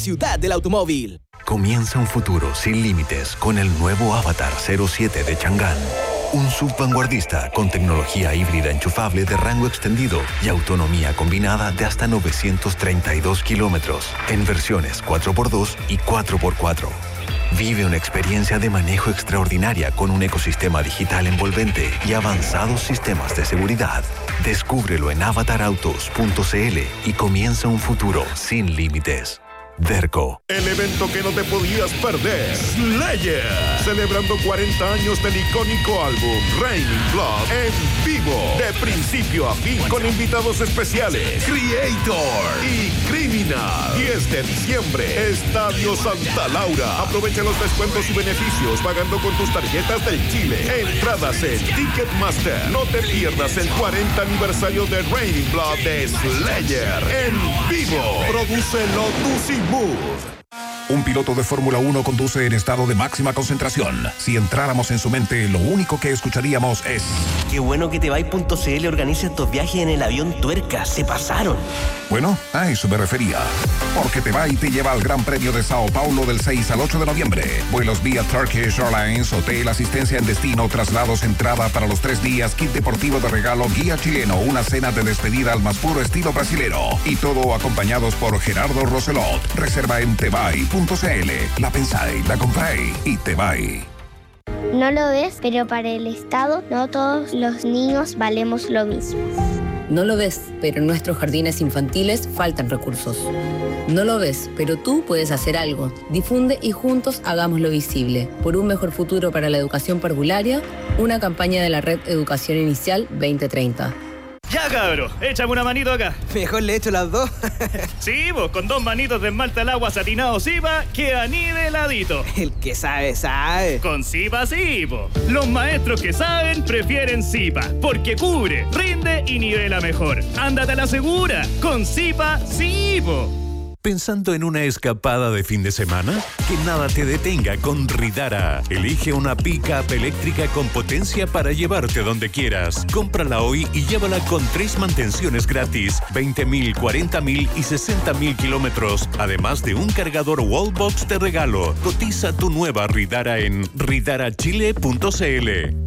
Ciudad del Automóvil. Comienza un futuro sin límites con el nuevo Avatar 07 de Chang'an. Un SUV vanguardista con tecnología híbrida enchufable de rango extendido y autonomía combinada de hasta 932 kilómetros en versiones 4x2 y 4x4. Vive una experiencia de manejo extraordinaria con un ecosistema digital envolvente y avanzados sistemas de seguridad. Descúbrelo en avatarautos.cl y comienza un futuro sin límites. Derco. El evento que no te podías perder. Slayer. Celebrando 40 años del icónico álbum Raining Blood en vivo. De principio a fin con invitados especiales. Creator y Criminal. 10 de diciembre. Estadio Santa Laura. Aprovecha los descuentos y beneficios pagando con tus tarjetas del Chile. Entradas en Ticketmaster. No te pierdas el 40 aniversario de Raining Blood de Slayer en vivo. Produce Lotus y Mood. Un piloto de Fórmula 1 conduce en estado de máxima concentración. Si entráramos en su mente, lo único que escucharíamos es... Qué bueno que Tebay.cl organiza estos viajes en el avión Tuerca. Se pasaron. Bueno, a eso me refería. Porque Tebay te lleva al Gran Premio de Sao Paulo del 6 al 8 de noviembre. Vuelos vía Turkish Airlines, hotel, asistencia en destino, traslados, entrada para los 3 días, kit deportivo de regalo, guía chileno, una cena de despedida al más puro estilo brasilero. Y todo acompañados por Gerardo Roselot. Reserva en Tebay.cl. La pensáis, la compráis y Tebay. No lo ves, pero para el Estado no todos los niños valemos lo mismo. No lo ves, pero en nuestros jardines infantiles faltan recursos. No lo ves, pero tú puedes hacer algo. Difunde y juntos hagámoslo visible. Por un mejor futuro para la educación parvularia, una campaña de la Red Educación Inicial 2030. Ya, cabro, échame una manito acá. Mejor le echo las dos. Sí, vos, con 2 manitos de esmalta al agua satinado Zipa, queda niveladito. El que sabe, sabe. Con Zipa sí, po. Los maestros que saben prefieren Zipa, porque cubre, rinde y nivela mejor. Ándate a la segura, con Zipa sí, po. ¿Pensando en una escapada de fin de semana? Que nada te detenga con Ridara. Elige una pick-up eléctrica con potencia para llevarte donde quieras. Cómprala hoy y llévala con 3 mantenciones gratis, 20.000, 40.000 y 60.000 kilómetros. Además de un cargador Wallbox de regalo. Cotiza tu nueva Ridara en ridarachile.cl.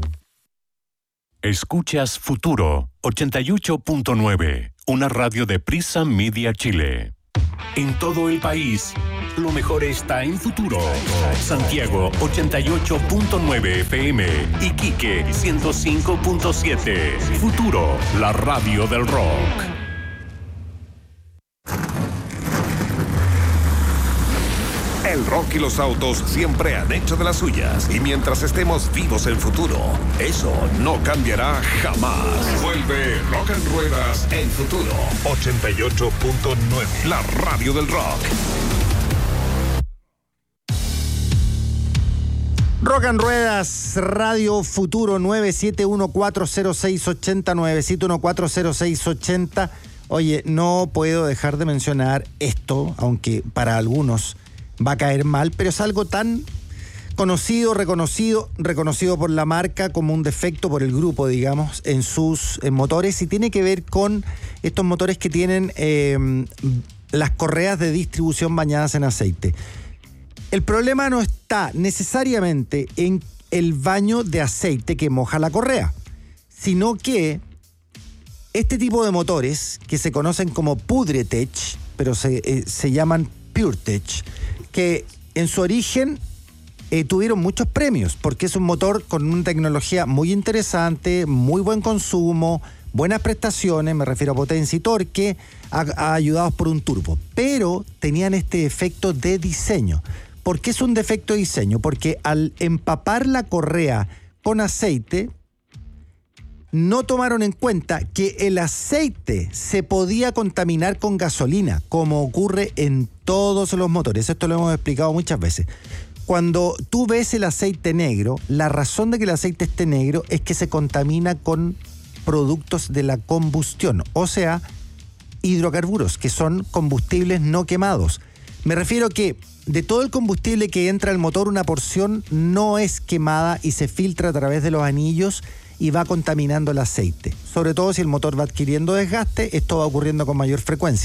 Escuchas Futuro 88.9, una radio de Prisa Media Chile. En todo el país, lo mejor está en Futuro. Santiago 88.9 FM, Iquique 105.7. Futuro, la radio del rock. El rock y los autos siempre han hecho de las suyas. Y mientras estemos vivos en Futuro, eso no cambiará jamás. Vuelve Rock en Ruedas en Futuro 88.9, la radio del rock. Rock en Ruedas, Radio Futuro 971406880, 971406880. Oye, no puedo dejar de mencionar esto, aunque para algunos va a caer mal, pero es algo tan conocido, reconocido por la marca como un defecto por el grupo, digamos, en sus motores, y tiene que ver con estos motores que tienen las correas de distribución bañadas en aceite. El problema no está necesariamente en el baño de aceite que moja la correa, sino que este tipo de motores, que se conocen como PudreTech, pero se llaman PureTech, que en su origen tuvieron muchos premios, porque es un motor con una tecnología muy interesante, muy buen consumo, buenas prestaciones, me refiero a potencia y torque, ayudados por un turbo, pero tenían este defecto de diseño. ¿Por qué es un defecto de diseño? Porque al empapar la correa con aceite, no tomaron en cuenta que el aceite se podía contaminar con gasolina, como ocurre en todos los motores. Esto lo hemos explicado muchas veces. Cuando tú ves el aceite negro, la razón de que el aceite esté negro es que se contamina con productos de la combustión, o sea, hidrocarburos, que son combustibles no quemados. Me refiero que de todo el combustible que entra al motor, una porción no es quemada y se filtra a través de los anillos y va contaminando el aceite. Sobre todo si el motor va adquiriendo desgaste, esto va ocurriendo con mayor frecuencia.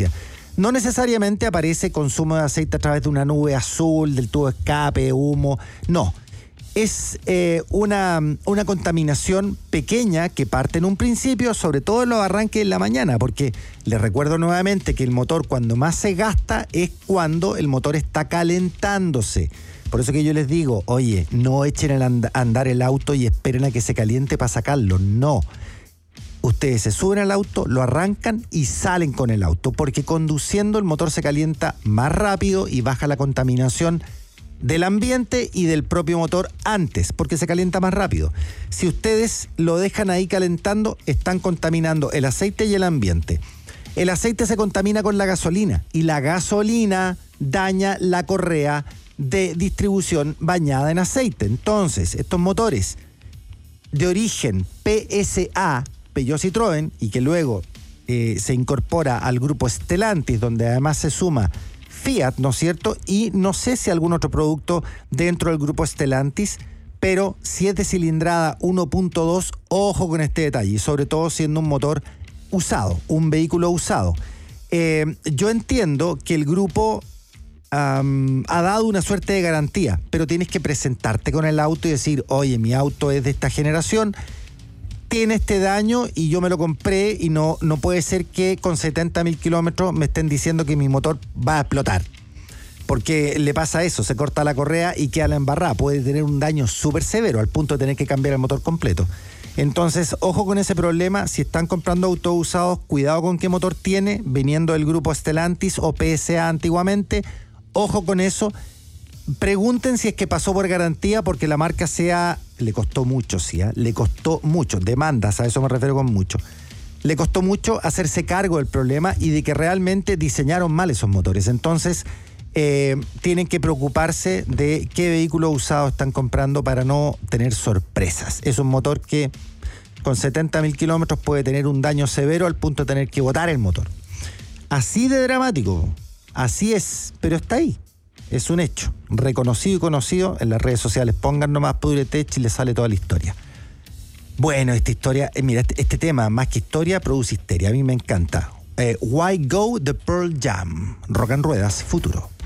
No necesariamente aparece consumo de aceite a través de una nube azul, del tubo de escape, humo. No. Es una contaminación pequeña que parte en un principio, sobre todo en los arranques en la mañana, porque les recuerdo nuevamente que el motor cuando más se gasta es cuando el motor está calentándose. Por eso que yo les digo, oye, no echen a andar el auto y esperen a que se caliente para sacarlo. No. Ustedes se suben al auto, lo arrancan y salen con el auto, porque conduciendo el motor se calienta más rápido y baja la contaminación del ambiente y del propio motor antes, porque se calienta más rápido. Si ustedes lo dejan ahí calentando, están contaminando el aceite y el ambiente. El aceite se contamina con la gasolina y la gasolina daña la correa de distribución bañada en aceite. Entonces, estos motores de origen PSA, Peugeot Citroën, y que luego se incorpora al grupo Stellantis, donde además se suma Fiat, ¿no es cierto? Y no sé si algún otro producto dentro del grupo Stellantis, pero si es de cilindrada 1.2, ojo con este detalle, y sobre todo siendo un motor usado, un vehículo usado. Yo entiendo que el grupo ha dado una suerte de garantía, pero tienes que presentarte con el auto y decir, oye, mi auto es de esta generación, tiene este daño y yo me lo compré y no puede ser que con 70.000 kilómetros me estén diciendo que mi motor va a explotar. Porque le pasa eso, se corta la correa y queda la embarrada. Puede tener un daño súper severo al punto de tener que cambiar el motor completo. Entonces, ojo con ese problema. Si están comprando autos usados, cuidado con qué motor tiene, viniendo del grupo Stellantis o PSA antiguamente. Ojo con eso. Pregunten si es que pasó por garantía, porque la marca le costó mucho, sí, le costó mucho, demandas, a eso me refiero con mucho. Le costó mucho hacerse cargo del problema y de que realmente diseñaron mal esos motores. Entonces, tienen que preocuparse de qué vehículo usado están comprando para no tener sorpresas. Es un motor que con 70.000 kilómetros puede tener un daño severo al punto de tener que botar el motor. Así de dramático, así es, pero está ahí. Es un hecho, reconocido y conocido en las redes sociales. Pongan nomás Pudretech y les sale toda la historia. Bueno, esta historia, mira, este tema, más que historia, produce histeria. A mí me encanta. Why Go the Pearl Jam. Rock and Ruedas, futuro.